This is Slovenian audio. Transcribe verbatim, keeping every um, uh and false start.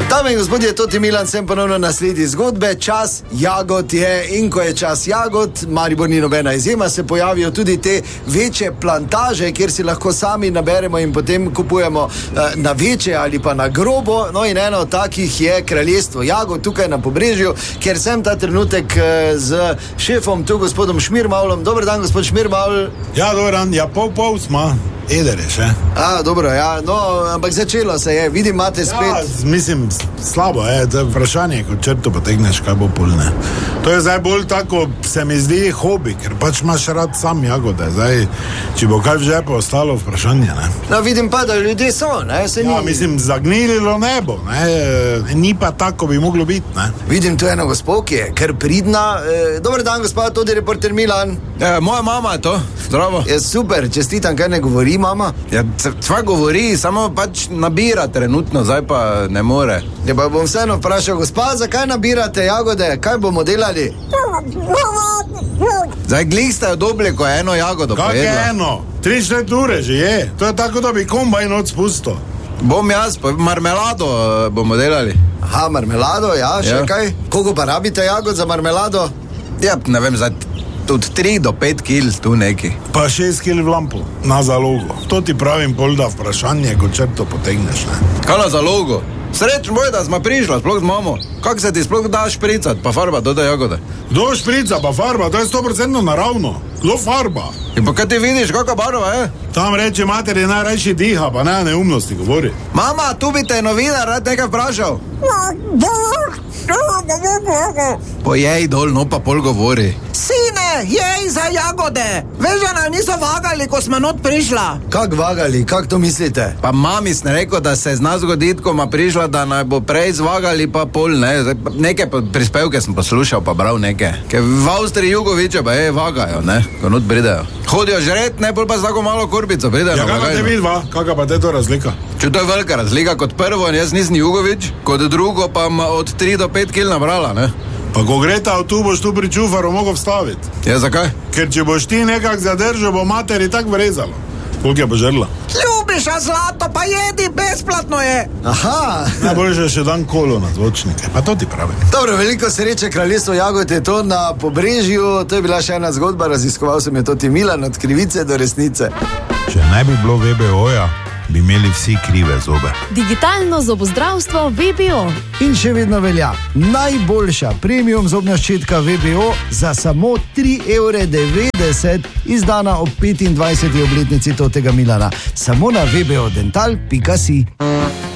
Dame in gospodje, Toti Milan, sem ponovno na sledi zgodbe. Čas jagod je in ko je čas jagod, Maribor ni nobena izjema, se pojavijo tudi te večje plantaže, kjer si lahko sami naberemo in potem kupujemo uh, na večje ali pa na grobo. No in eno od takih je kraljestvo jagod tukaj na Pobrežju, kjer sem ta trenutek uh, z šefom, tu gospodom Šmirmavlom. Dober dan, gospod Šmirmavl. Ja, dober dan, ja pol pol smo. Eder je še. A, dobro, ja, no, ampak začelo se je, vidim, imate spet... Ja, mislim, slabo je, to je vprašanje, ko črto potegneš, kaj bo polne. To je zdaj bolj tako, se mi zdi hobi, ker pač imaš rad sam jagode, zdaj, če bo kaj v žepu ostalo, vprašanje, ne. No, vidim pa, da ljudje so, ne, se ni... Ja, mislim, zagnililo nebo, ne, ni pa tako bi moglo biti, ne. Vidim tu eno gospo, ki je kar pridna. E, dober dan, gospod, tudi reporter Milan. Ja, moja mama je to, zdravo. Je super, čestitam, kaj ne govori mama? Ja, sva govori, samo pač nabira trenutno, zdaj pa ne more. Ja, pa bom vseeno vprašal, gospa, zakaj nabirate jagode? Kaj bomo delali? Zdaj glih ste jo dobili, ko je eno jagodo Kak pojedla. je eno? Tri četrt ure že je. To je tako, da bi kombajn odspusto. Bom jaz, pa marmelado bomo delali. Aha, marmelado, ja, še Ja. kaj? Koliko pa rabite jagod za marmelado? Ja, ne vem, zdaj od tri do pet kil tu neki. Pa šest kil v lampu, na zalogo. To ti pravim pol, da vprašanje, ko črto potegneš, ne. Kaj na zalogo? Srečno boj, da smo prišla, sploh z mamo. Kako se ti sploh da špricat, pa farba, doda jagode? Kdo šprica, pa farba, to je sto procentno naravno. Kdo farba? In pa kaj ti vidiš, kakva barva je? Tam reče mater je najrajši diha, pa ne neumnosti govori. Mama, tu bi te novinar rad nekaj vprašal. Pojej dol, no pa pol govori. Sine, jej za jagode. Veš, da nam niso vagali, ko smo not prišla. Kak vagali, kak to mislite? Pa mami sem rekel, da se zna zgoditi, ko ma prišla, da naj bo prej zvagali pa pol, ne. Zdaj, neke prispevke sem poslušal, pa bral neke. Ker v Avstriji Jugoviče pa je vagajo, ne, ko not pridejo. Hodijo žret, ne, pol pa z tako malo kurbico pridejo. Ja, na kakva te blagajno. vidva, kakva pa te to razlika? Če to je velika razlika, kot prvo, jaz nisem Jugovič, kot drugo pa ma od tri do pet kil nabrala, ne. Pa ko gre ta tu, boš tu pri čufaru mogel vstaviti. Ja, zakaj? Ker če boš ti nekak zadržal, bo materi tak vrezalo. Koliko je požrla? Ljubiš, a zlato, pa jedi, besplatno je. Aha, Najboljše še dan kolo na zvočnike, pa to ti pravim. dobro, veliko sreče, kraljestvo jagod je to na Pobrežju. To je bila še ena zgodba, raziskoval sem je Toti Milan, od krivice do resnice. Če ne bi bilo V B O-ja, bi imeli vsi krive zobe. Digitalno zobozdravstvo V B O. In še vedno velja najboljša premium zobna ščetka V B O za samo tri evre devetdeset, izdana ob petindvajseti obletnici Totega Milana. Samo na v b o dental pika si.